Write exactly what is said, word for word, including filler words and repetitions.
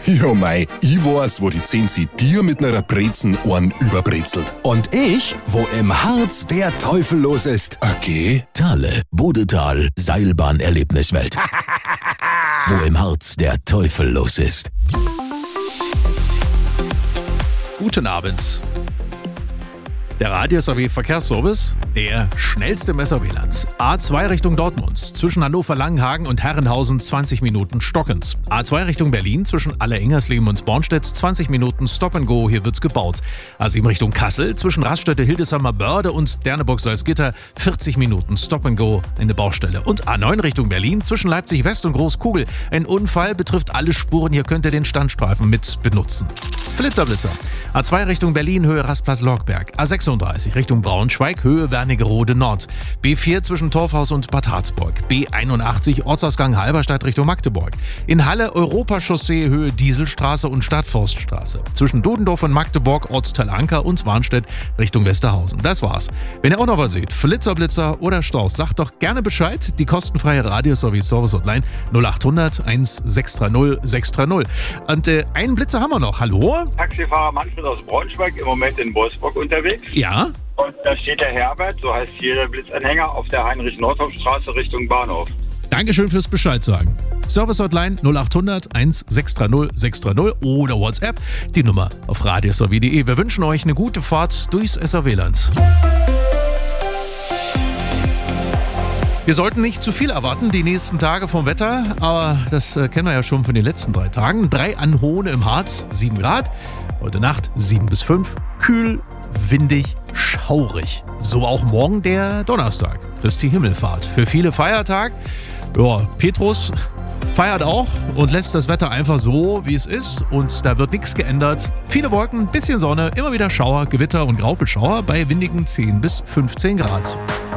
Ja mei, ich weiß, wo die Zenzi dir mit ner Brezen Ohren überbrezelt. Und ich, wo im Harz der Teufel los ist. Okay. Thale, Bodetal, Seilbahn-Erlebniswelt. Wo im Harz der Teufel los ist. Guten Abend. Der Radio-S A W Verkehrsservice, der schnellste im S A W-Land. A zwei Richtung Dortmund, zwischen Hannover-Langenhagen und Herrenhausen zwanzig Minuten stockend. A zwei Richtung Berlin, zwischen Aller-Ingersleben und Bornstedt zwanzig Minuten Stop and Go, hier wird's gebaut. A sieben Richtung Kassel, zwischen Raststätte, Hildesheimer Börde und Derneburg-Salzgitter vierzig Minuten Stop and Go, eine Baustelle. Und A neun Richtung Berlin, zwischen Leipzig-West und Großkugel. Ein Unfall betrifft alle Spuren, hier könnt ihr den Standstreifen mit benutzen. Flitzer-Blitzer. A zwei Richtung Berlin, Höhe Rastplatz-Lorgberg. A sechsunddreißig Richtung Braunschweig, Höhe Wernigerode Nord. B vier zwischen Torfhaus und Bad Harzburg. B einundachtzig Ortsausgang Halberstadt Richtung Magdeburg. In Halle Europachaussee, Höhe Dieselstraße und Stadtforststraße. Zwischen Dodendorf und Magdeburg, Ortsteil Anker und Warnstedt Richtung Westerhausen. Das war's. Wenn ihr auch noch was seht, Flitzer-Blitzer oder Staus, sagt doch gerne Bescheid. Die kostenfreie Radio-Service Service Hotline null achthundert eins sechs drei null sechs drei null. Und äh, einen Blitzer haben wir noch. Hallo? Taxifahrer Manfred aus Braunschweig, im Moment in Wolfsburg unterwegs. Ja? Und da steht der Herbert, so heißt hier der Blitzanhänger, auf der Heinrich-Nordhoff-Straße Richtung Bahnhof. Dankeschön fürs Bescheid sagen. Service Hotline null achthundert eins sechs drei null sechs drei null oder WhatsApp, die Nummer auf radio s a w punkt d e. Wir wünschen euch eine gute Fahrt durchs S A W-Land. Wir sollten nicht zu viel erwarten, die nächsten Tage vom Wetter, aber das äh, kennen wir ja schon von den letzten drei Tagen. Drei an Hohne im Harz, sieben Grad. Heute Nacht sieben bis fünf. Kühl, windig, schaurig. So auch morgen der Donnerstag, Christi Himmelfahrt. Für viele Feiertag. Ja, Petrus feiert auch und lässt das Wetter einfach so, wie es ist. Und da wird nichts geändert. Viele Wolken, bisschen Sonne, immer wieder Schauer, Gewitter und Graupelschauer bei windigen zehn bis fünfzehn Grad.